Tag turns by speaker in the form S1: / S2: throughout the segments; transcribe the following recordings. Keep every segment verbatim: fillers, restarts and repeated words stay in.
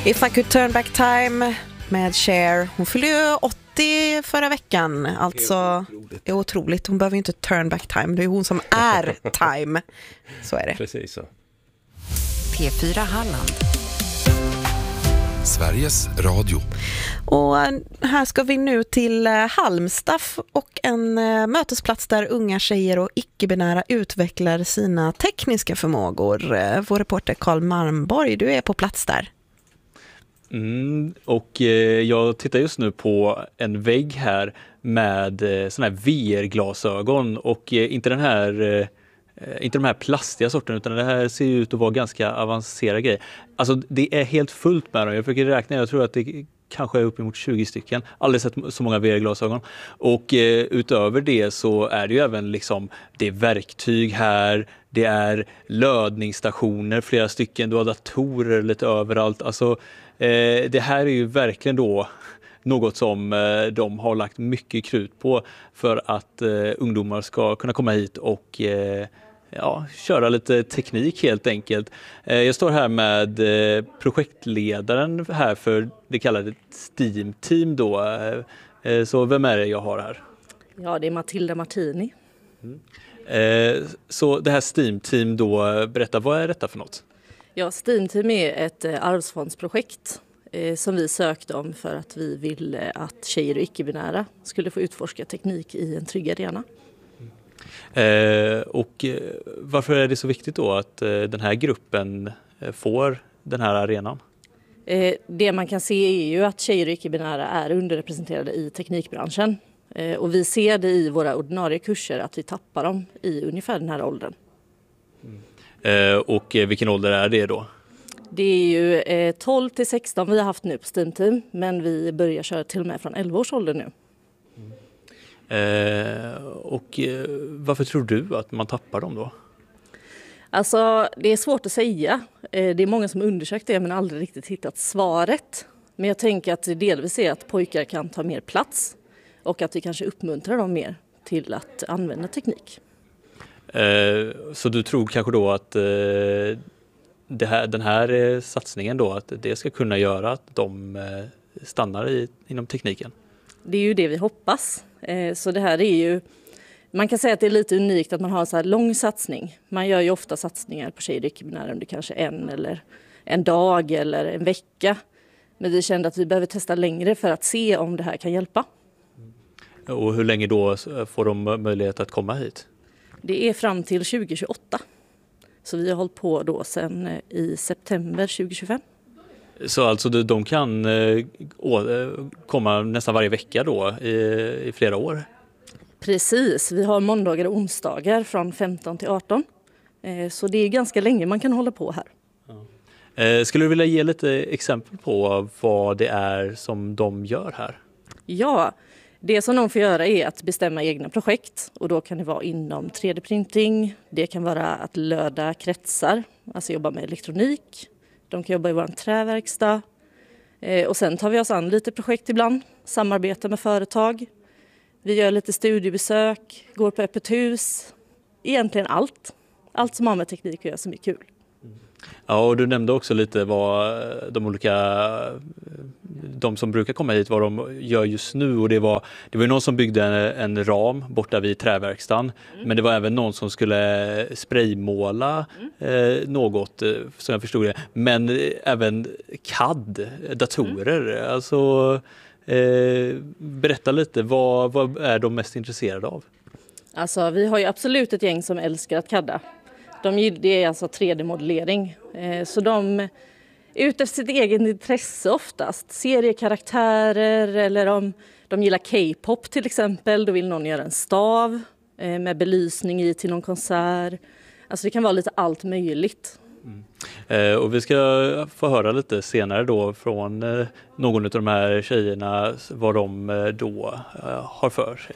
S1: If I could turn back time med Cher. Hon fyllde ju åttio förra veckan. Alltså, det är otroligt. Hon behöver ju inte turn back time. Det är hon som är time. Så är det.
S2: Precis så.
S3: P fyra Halland.
S4: Sveriges Radio.
S1: Och här ska vi nu till Halmstad och en mötesplats där unga tjejer och icke-binära utvecklar sina tekniska förmågor. Vår reporter Karl Marmborg, du är på plats där.
S5: Mm, och eh, jag tittar just nu på en vägg här med eh, såna här V R-glasögon och eh, inte den här eh, inte de här plastiga sorten, utan det här ser ut att vara ganska avancerade grejer. Alltså det är helt fullt med dem. Jag försöker räkna, jag tror att det kanske är uppemot tjugo stycken. Aldrig sett så många V R-glasögon. Och eh, utöver det så är det ju även liksom, det är verktyg här, det är lödningsstationer, flera stycken, du har datorer lite överallt. Alltså eh, det här är ju verkligen då något som eh, de har lagt mycket krut på för att eh, ungdomar ska kunna komma hit och eh, ja, köra lite teknik helt enkelt. Eh, jag står här med eh, projektledaren här för det kallade STEAM-team då. Eh, så vem är det jag har här?
S6: Ja, det är Matilda Martini.
S5: Mm. Eh, så det här STEAM-team då, berätta, vad är detta för något?
S6: Ja, STEAM-team är ett eh, arvsfondsprojekt eh, som vi sökte om för att vi ville att tjejer och icke-binära skulle få utforska teknik i en trygg arena.
S5: Eh, och eh, varför är det så viktigt då att eh, den här gruppen eh, får den här arenan?
S6: Eh, det man kan se är ju att tjejer och icke-binära är underrepresenterade i teknikbranschen. Eh, och vi ser det i våra ordinarie kurser att vi tappar dem i ungefär den här åldern.
S5: Mm. Eh, och eh, vilken ålder är det då?
S6: Det är ju eh, tolv till sexton vi har haft nu på STEAM-team, men vi börjar köra till och med från elva års ålder nu.
S5: Mm. Eh, och eh, varför tror du att man tappar dem då?
S6: Alltså det är svårt att säga. Eh, det är många som undersökt det men aldrig riktigt hittat svaret. Men jag tänker att det delvis är att pojkar kan ta mer plats och att vi kanske uppmuntrar dem mer till att använda teknik.
S5: Eh, så du tror kanske då att eh, det här, den här eh, satsningen då, att det ska kunna göra att de eh, stannar i, inom tekniken? Det
S6: är ju det vi hoppas. Eh, så det här är ju, man kan säga att det är lite unikt att man har en så här lång satsning. Man gör ju ofta satsningar på tjejer och icke-binära under kanske en eller en dag eller en vecka. Men vi kände att vi behöver testa längre för att se om det här kan hjälpa.
S5: Och hur länge då får de möjlighet att komma hit?
S6: Det är fram till tjugo tjugoåtta. Så vi har hållit på då sedan i september tjugo tjugofem.
S5: Så alltså de kan eh, komma nästan varje vecka då i, i flera år?
S6: Precis, vi har måndagar och onsdagar från femton till arton. Eh, så det är ganska länge man kan hålla på här.
S5: Ja. Eh, skulle du vilja ge lite exempel på vad det är som de gör här?
S6: Ja, det som de får göra är att bestämma egna projekt och då kan det vara inom tre D-printing. Det kan vara att löda kretsar, alltså jobba med elektronik. De kan jobba i vår träverkstad eh, och sen tar vi oss an lite projekt ibland, samarbetar med företag. Vi gör lite studiebesök, går på öppet hus, egentligen allt. Allt som har med teknik att göra som är kul.
S5: Ja, och du nämnde också lite vad de olika, de som brukar komma hit, vad de gör just nu. Och det var, det var ju någon som byggde en, en ram borta vid träverkstan. Mm. Men det var även någon som skulle spraymåla mm. eh, något, som jag förstod det. Men eh, även C A D, datorer. Mm. Alltså, eh, berätta lite, vad, vad är de mest intresserade av?
S6: Alltså, vi har ju absolut ett gäng som älskar att kadda. De, det är alltså tre D-modellering. Eh, så de ut efter sitt eget intresse oftast. Seriekaraktärer eller om de gillar K-pop till exempel. Då vill någon göra en stav eh, med belysning i till någon konsert. Alltså det kan vara lite allt möjligt.
S5: Mm. Eh, och vi ska få höra lite senare då från eh, någon av de här tjejerna vad de eh, då eh, har för sig.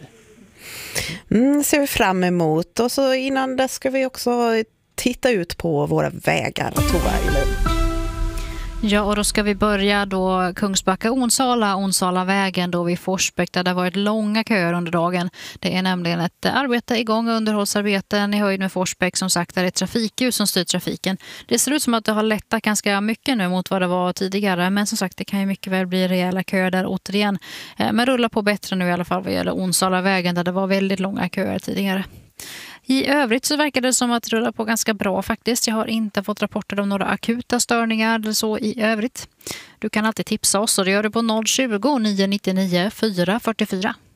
S1: Mm, ser vi fram emot. Och så innan det ska vi också titta ut på våra vägar och toa i Lund.
S2: Ja, och då ska vi börja då Kungsbacka-Onsala, Onsalavägen då vid Forsbäck där det har varit långa köer under dagen. Det är nämligen ett arbete igång, underhållsarbeten i höjd med Forsbäck, som sagt, där det är trafikljus som styr trafiken. Det ser ut som att det har lättat ganska mycket nu mot vad det var tidigare, men som sagt, det kan ju mycket väl bli rejäla köer där återigen. Men rullar på bättre nu i alla fall vad gäller Onsalavägen där det var väldigt långa köer tidigare. I övrigt så verkar det som att det rullar på ganska bra faktiskt. Jag har inte fått rapporter om några akuta störningar eller så i övrigt. Du kan alltid tipsa oss och det gör du på noll tjugo, nio nio nio, fyra fyra fyra.